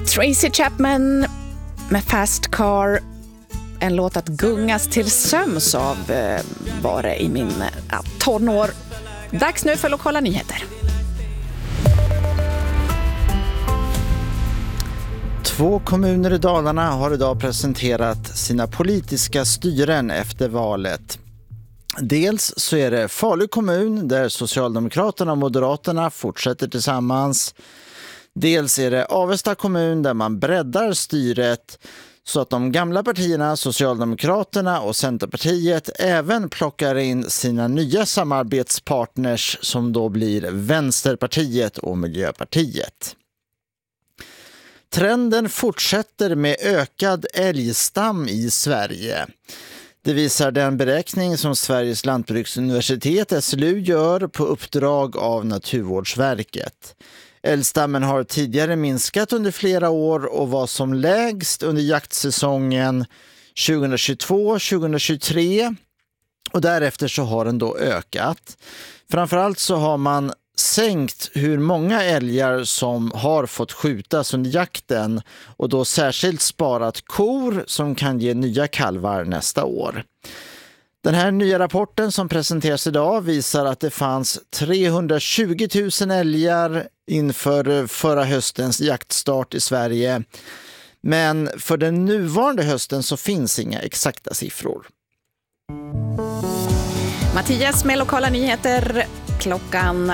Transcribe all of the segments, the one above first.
Tracy Chapman med Fast Car. En låt att gungas till sömns av var det i min tonår. Dags nu för lokala nyheter. 2 kommuner i Dalarna har idag presenterat sina politiska styren efter valet. Dels så är det Falu kommun där Socialdemokraterna och Moderaterna fortsätter tillsammans. Dels är det Avesta kommun där man breddar styret så att de gamla partierna, Socialdemokraterna och Centerpartiet, även plockar in sina nya samarbetspartners som då blir Vänsterpartiet och Miljöpartiet. Trenden fortsätter med ökad älgstam i Sverige. Det visar den beräkning som Sveriges lantbruksuniversitet SLU gör på uppdrag av Naturvårdsverket. Älgstammen har tidigare minskat under flera år och var som lägst under jaktsäsongen 2022-2023 och därefter så har den då ökat. Framförallt så har man sänkt hur många älgar som har fått skjutas under jakten och då särskilt sparat kor som kan ge nya kalvar nästa år. Den här nya rapporten som presenteras idag visar att det fanns 320 000 älgar inför förra höstens jaktstart i Sverige. Men för den nuvarande hösten så finns inga exakta siffror. Mattias med lokala nyheter. Klockan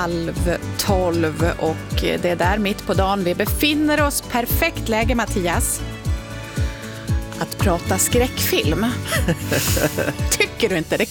11:30 och det är där mitt på dagen vi befinner oss. Perfekt läge, Mattias, att prata skräckfilm. Tycker du inte? Det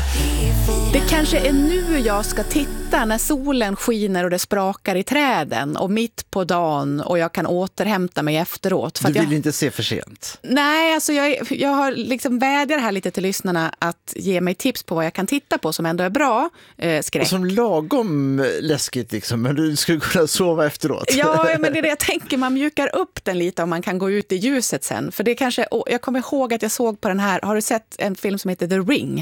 kanske är nu jag ska titta när solen skiner och det sprakar i träden och mitt på dagen och jag kan återhämta mig efteråt. För du vill inte se för sent? Nej, alltså jag har liksom vädjar här lite till lyssnarna att ge mig tips på vad jag kan titta på som ändå är bra skräck. Och som lagom läskigt liksom, men du skulle kunna sova efteråt. Ja, men det är det jag tänker. Man mjukar upp den lite om man kan gå ut i ljuset sen. För det kanske, jag kommer ihåg att jag såg på den här, har du sett en film som heter The Ring?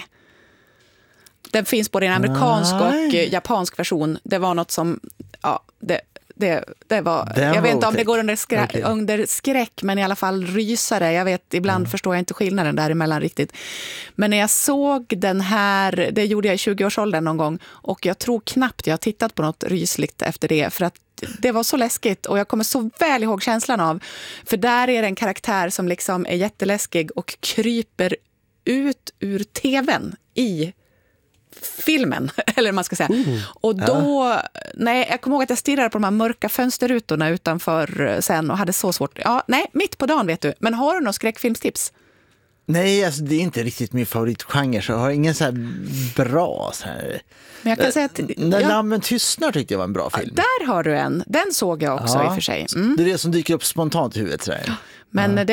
Den finns både i en amerikansk och japansk version. Det var något som, ja, det var, jag vet inte om det går under skräck, men i alla fall rysare. Jag vet, ibland förstår jag inte skillnaden däremellan riktigt. Men när jag såg den här, det gjorde jag i 20-årsåldern någon gång, och jag tror knappt jag har tittat på något rysligt efter det, för att det var så läskigt och jag kommer så väl ihåg känslan av, för där är det en karaktär som liksom är jätteläskig och kryper ut ur tvn i filmen, eller man ska säga. Och då, jag kommer ihåg att jag stirrade på de här mörka fönsterrutorna utanför sen och hade så svårt. Ja, nej, mitt på dagen vet du. Men har du någon skräckfilmstips? Nej, alltså det är inte riktigt min favoritgenre, så jag har ingen så här bra så här. Men jag kan säga att När lammen tystnar tyckte jag var en bra film. Ja, där har du en. Den såg jag också i och för sig. Det är det som dyker upp spontant i huvudet så där. Men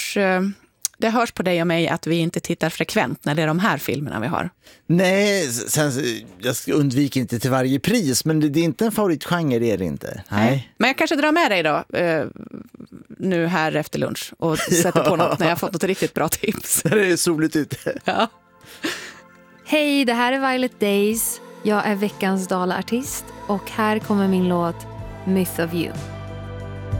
det hörs på dig och mig att vi inte tittar frekvent när det är de här filmerna vi har. Nej, sen, jag undviker inte till varje pris, men det är inte en favoritgenre, det är det inte. Nej. Men jag kanske drar med dig då nu här efter lunch och sätter på något när jag har fått något riktigt bra tips. Det är soligt ute. Ja. Hej, det här är Violet Days. Jag är veckans Dala-artist och här kommer min låt Myth of You.